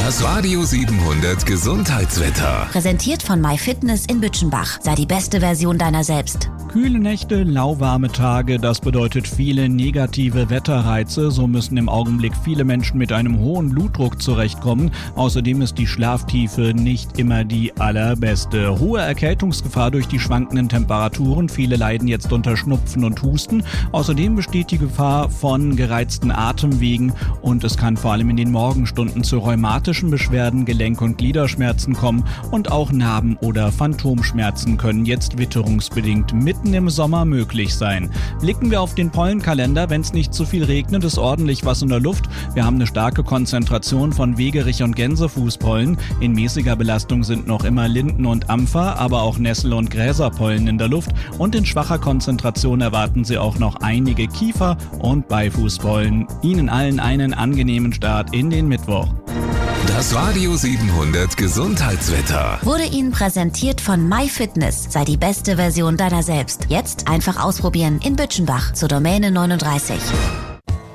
Das Radio 700 Gesundheitswetter. Präsentiert von MyFitness in Bütchenbach. Sei die beste Version deiner selbst. Kühle Nächte, lauwarme Tage, das bedeutet viele negative Wetterreize. So müssen im Augenblick viele Menschen mit einem hohen Blutdruck zurechtkommen. Außerdem ist die Schlaftiefe nicht immer die allerbeste. Hohe Erkältungsgefahr durch die schwankenden Temperaturen. Viele leiden jetzt unter Schnupfen und Husten. Außerdem besteht die Gefahr von gereizten Atemwegen und es kann vor allem in den Morgenstunden zu rheumatischen Beschwerden, Gelenk- und Gliederschmerzen kommen und auch Narben- oder Phantomschmerzen können jetzt witterungsbedingt mitten im Sommer möglich sein. Blicken wir auf den Pollenkalender, wenn es nicht zu viel regnet, ist ordentlich was in der Luft. Wir haben eine starke Konzentration von Wegerich- und Gänsefußpollen. In mäßiger Belastung sind noch immer Linden- und Ampfer, aber auch Nessel- und Gräserpollen in der Luft. Und in schwacher Konzentration erwarten Sie auch noch einige Kiefer- und Beifußpollen. Ihnen allen einen angenehmen Start in den Mittwoch. Das Radio 700 Gesundheitswetter Wurde Ihnen präsentiert von MyFitness. Sei die beste Version deiner selbst. Jetzt einfach ausprobieren in Bütchenbach zur Domäne 39.